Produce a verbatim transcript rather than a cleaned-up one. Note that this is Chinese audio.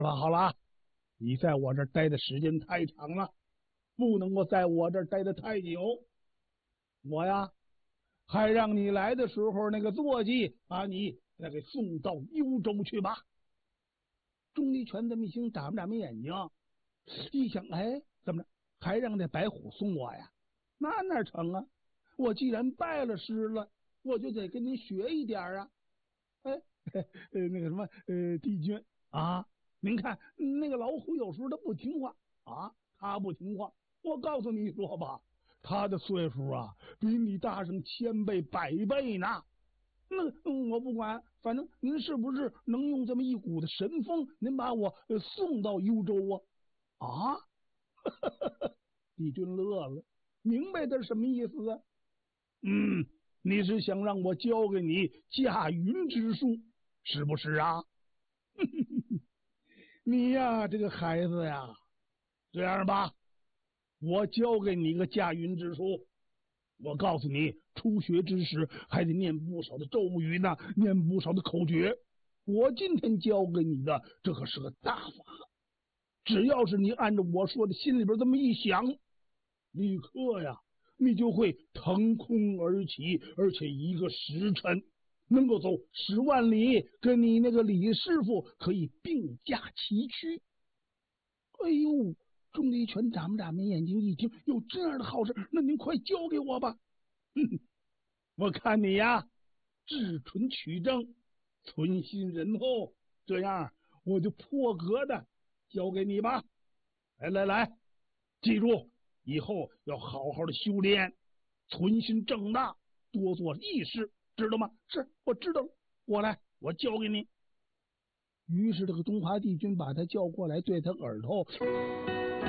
是吧？好了，你在我这儿待的时间太长了，不能够在我这儿待的太久。我呀，还让你来的时候那个坐骑把你再给送到幽州去吧。钟离权这么一听，眨巴眨巴眼睛，一想，哎，怎么着，还让那白虎送我呀？那哪成啊！我既然拜了师了，我就得跟您学一点啊。哎，呃，那个什么，呃，帝君啊，您看那个老虎有时候他不听话啊，他不听话。我告诉你说吧，他的岁数啊，比你大上千倍百倍呢。那嗯我不管，反正您是不是能用这么一股子神风，您把我、呃、送到幽州啊？啊！帝君乐了，明白这是什么意思啊？嗯，你是想让我教给你驾云之术，是不是啊？你呀，这个孩子呀，这样吧，我教给你个驾云之术。我告诉你，初学之时还得念不少的咒语呢，念不少的口诀。我今天教给你的，这可是个大法。只要是你按照我说的，心里边这么一想，立刻呀，你就会腾空而起，而且一个时辰能够走十万里，跟你那个李师傅可以并驾齐驱。哎呦！钟离权眨巴眨巴眼睛，一听有这样的好事，那您快交给我吧。哼哼，我看你呀，智蠢曲正，存心仁厚，这样我就破格的交给你吧。来来来，记住，以后要好好的修炼，存心正大，多做义事，知道吗？是，我知道了。我来，我教给你。于是这个东华帝君把他叫过来，对他耳朵